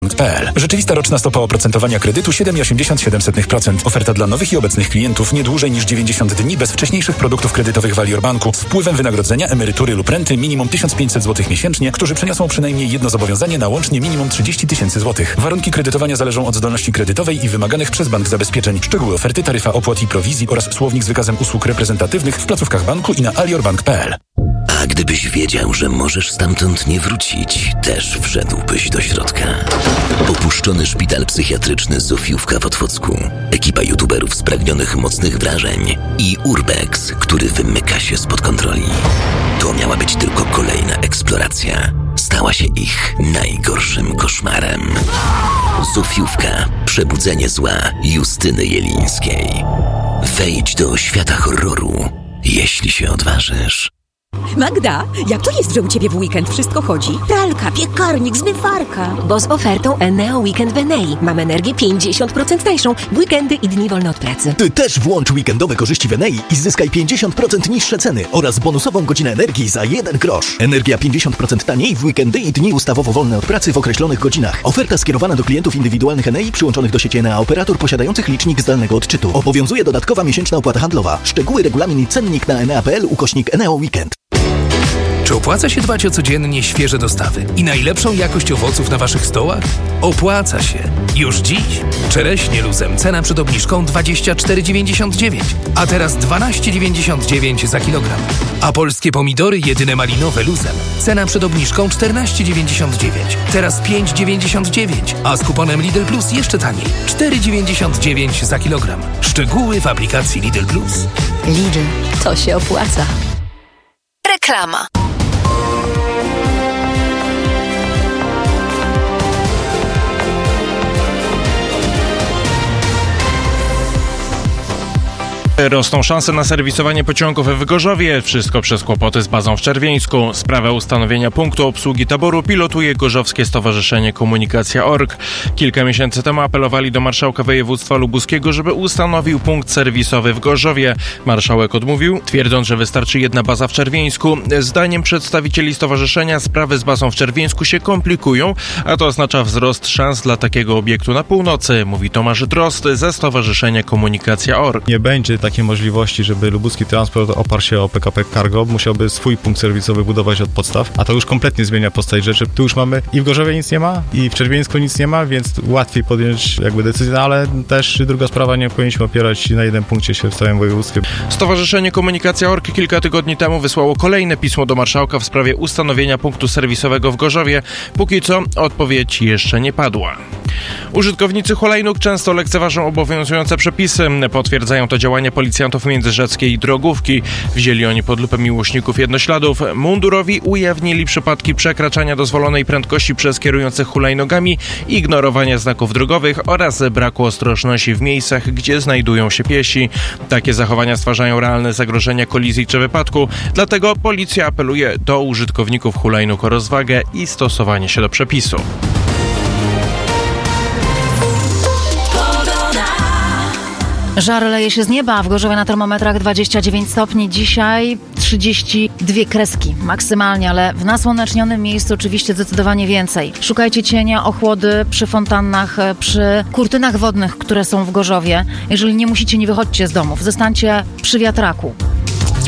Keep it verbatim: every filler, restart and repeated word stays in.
aliorbank kropka p l. Rzeczywista roczna stopa oprocentowania kredytu siedem przecinek osiemdziesiąt siedem procent. Oferta dla nowych i obecnych klientów nie dłużej niż dziewięćdziesiąt dni bez wcześniejszych produktów kredytowych w Aliorbanku z wpływem wynagrodzenia, emerytury lub renty minimum tysiąc pięćset złotych miesięcznie, którzy przeniosą przynajmniej jedno zobowiązanie na łącznie minimum trzydzieści tysięcy złotych. Warunki kredytowania zależą od zdolności kredytowej i wymaganych przez bank zabezpieczeń. Szczegóły oferty, taryfa opłat i prowizji oraz słownik z wykazem usług reprezentatywnych w placówkach banku i na aliorbank kropka p l. A gdybyś wiedział, że możesz stamtąd nie wrócić, też wszedłbyś do środka. Opuszczony szpital psychiatryczny Zofiówka w Otwocku, ekipa youtuberów spragnionych mocnych wrażeń i Urbex, który wymyka się spod kontroli. To miała być tylko kolejna eksploracja. Stała się ich najgorszym koszmarem. Zofiówka. Przebudzenie zła Justyny Jelińskiej. Wejdź do świata horroru, jeśli się odważysz. Magda, jak to jest, że u Ciebie w weekend wszystko chodzi? Pralka, piekarnik, zmywarka. Bo z ofertą Eneo Weekend w Enei mam energię pięćdziesiąt procent tańszą w weekendy i dni wolne od pracy. Ty też włącz weekendowe korzyści w Enei i zyskaj pięćdziesiąt procent niższe ceny oraz bonusową godzinę energii za jeden grosz. Energia pięćdziesiąt procent taniej w weekendy i dni ustawowo wolne od pracy w określonych godzinach. Oferta skierowana do klientów indywidualnych Enei przyłączonych do sieci Enea operator posiadających licznik zdalnego odczytu. Obowiązuje dodatkowa miesięczna opłata handlowa. Szczegóły, regulamin i cennik na enea kropka p l ukośnik Eneo Weekend. Czy opłaca się dbać o codziennie świeże dostawy i najlepszą jakość owoców na Waszych stołach? Opłaca się. Już dziś. Czereśnie luzem cena przed obniżką dwadzieścia cztery dziewięćdziesiąt dziewięć, a teraz dwanaście dziewięćdziesiąt dziewięć za kilogram. A polskie pomidory jedyne malinowe luzem cena przed obniżką czternaście dziewięćdziesiąt dziewięć, teraz pięć dziewięćdziesiąt dziewięć, a z kuponem Lidl Plus jeszcze taniej cztery dziewięćdziesiąt dziewięć za kilogram. Szczegóły w aplikacji Lidl Plus. Lidl, to się opłaca. Reklama. Rosną szanse na serwisowanie pociągów w Gorzowie. Wszystko przez kłopoty z bazą w Czerwieńsku. Sprawę ustanowienia punktu obsługi taboru pilotuje Gorzowskie Stowarzyszenie Komunikacja kropka org. Kilka miesięcy temu apelowali do marszałka województwa lubuskiego, żeby ustanowił punkt serwisowy w Gorzowie. Marszałek odmówił, twierdząc, że wystarczy jedna baza w Czerwieńsku. Zdaniem przedstawicieli stowarzyszenia sprawy z bazą w Czerwieńsku się komplikują, a to oznacza wzrost szans dla takiego obiektu na północy, mówi Tomasz Drozd ze Stowarzyszenia Komunikacja kropka org. Nie będzie takiej możliwości, żeby lubuski transport oparł się o P K P Cargo, musiałby swój punkt serwisowy budować od podstaw, a to już kompletnie zmienia postać rzeczy. Tu już mamy i w Gorzowie nic nie ma, i w Czerwieńsku nic nie ma, więc łatwiej podjąć jakby decyzję, ale też druga sprawa, nie powinniśmy opierać na jednym punkcie się w całym województwie. Stowarzyszenie Komunikacja kropka org kilka tygodni temu wysłało kolejne pismo do marszałka w sprawie ustanowienia punktu serwisowego w Gorzowie. Póki co odpowiedź jeszcze nie padła. Użytkownicy hulajnóg często lekceważą obowiązujące przepisy. Potwierdzają to działania policjantów międzyrzeckiej drogówki. Wzięli oni pod lupę miłośników jednośladów. Mundurowi ujawnili przypadki przekraczania dozwolonej prędkości przez kierujących hulajnogami, ignorowania znaków drogowych oraz braku ostrożności w miejscach, gdzie znajdują się piesi. Takie zachowania stwarzają realne zagrożenia kolizji czy wypadku. Dlatego policja apeluje do użytkowników hulajnóg o rozwagę i stosowanie się do przepisu. Żar leje się z nieba, a w Gorzowie na termometrach dwadzieścia dziewięć stopni. Dzisiaj trzydzieści dwie kreski maksymalnie, ale w nasłonecznionym miejscu oczywiście zdecydowanie więcej. Szukajcie cienia, ochłody przy fontannach, przy kurtynach wodnych, które są w Gorzowie. Jeżeli nie musicie, nie wychodźcie z domów. Zostańcie przy wiatraku.